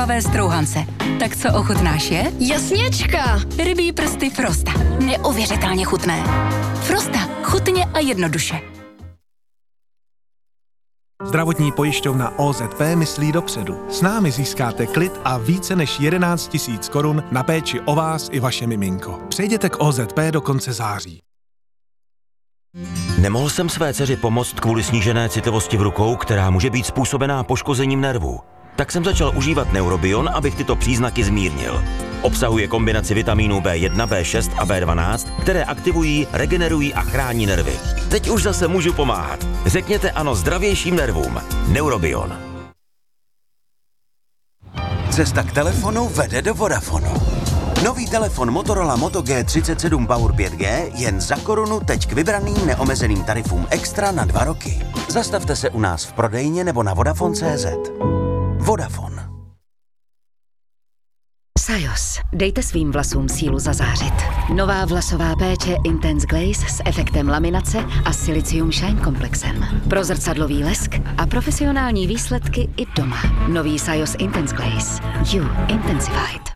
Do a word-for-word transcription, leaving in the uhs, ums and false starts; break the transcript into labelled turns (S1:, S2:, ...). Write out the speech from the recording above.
S1: šlapavé strouhance. Tak co ochutnáš je?
S2: Jasněčka!
S1: Rybí prsty Frosta. Neuvěřitelně chutné. Frosta. Chutně a jednoduše.
S3: Zdravotní pojišťovna O Z P myslí dopředu. S námi získáte klid a více než jedenáct tisíc korun na péči o vás i vaše miminko. Přejděte k O Z P do konce září.
S4: Nemohl jsem své dceři pomoct kvůli snížené citlivosti v rukou, která může být způsobená poškozením nervů. Tak jsem začal užívat Neurobion, abych tyto příznaky zmírnil. Obsahuje kombinaci vitamínů B jedna, B šest a B dvanáct, které aktivují, regenerují a chrání nervy. Teď už zase můžu pomáhat. Řekněte ano zdravějším nervům. Neurobion.
S5: Cesta k telefonu vede do Vodafonu. Nový telefon Motorola Moto G třicet sedm Power pět G jen za korunu teď k vybraným neomezeným tarifům extra na dva roky. Zastavte se u nás v prodejně nebo na Vodafone tečka cé zet. Vodafone.
S6: Sajos. Dejte svým vlasům sílu zazářit. Nová vlasová péče Intense Glaze s efektem laminace a Silicium Shine komplexem. Pro zrcadlový lesk a profesionální výsledky i doma. Nový Sajos Intense Glaze. You Intensified.